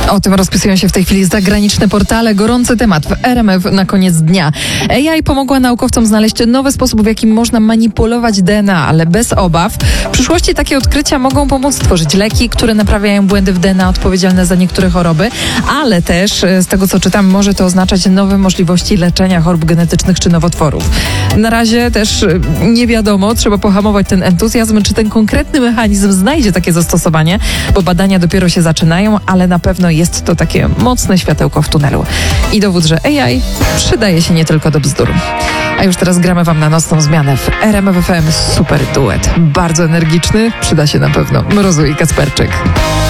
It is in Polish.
O tym rozpisują się w tej chwili zagraniczne portale. Gorący temat w RMF na koniec dnia. AI pomogła naukowcom znaleźć nowy sposób, w jaki można manipulować DNA, ale bez obaw. W przyszłości takie odkrycia mogą pomóc tworzyć leki, które naprawiają błędy w DNA odpowiedzialne za niektóre choroby, ale też, z tego co czytam, może to oznaczać nowe możliwości leczenia chorób genetycznych czy nowotworów. Na razie też nie wiadomo, trzeba pohamować ten entuzjazm, czy ten konkretny mechanizm znajdzie takie zastosowanie, bo badania dopiero się zaczynają, ale na pewno jest to takie mocne światełko w tunelu. I dowód, że AI przydaje się nie tylko do bzdur. A już teraz gramy wam na nocną zmianę w RMF FM super duet. Bardzo energiczny, przyda się na pewno Mrozu i Kacperczyk.